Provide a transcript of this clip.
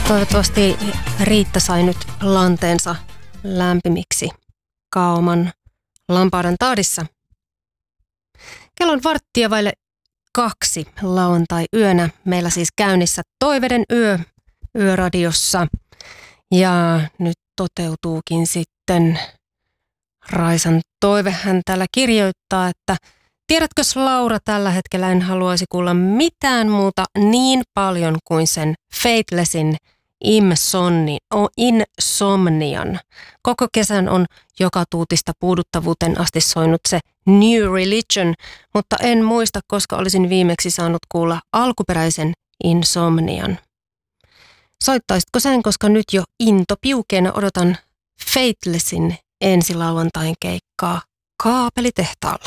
Toivottavasti Riitta sai nyt lanteensa lämpimiksi Kaoman lampaiden taadissa. Kello on 1:15 lauantai-yönä. Meillä siis käynnissä Toiveiden yö Yöradiossa. Ja nyt toteutuukin sitten Raisan toive. Hän täällä kirjoittaa, että tiedätkös Laura, tällä hetkellä en haluaisi kuulla mitään muuta niin paljon kuin sen Faithlessin Insomnian. Koko kesän on joka tuutista puuduttavuuteen asti soinut se New Religion, mutta en muista, koska olisin viimeksi saanut kuulla alkuperäisen Insomnian. Soittaisitko sen, koska nyt jo into piukeena odotan Faithlessin ensi lauantain keikkaa Kaapelitehtaalla.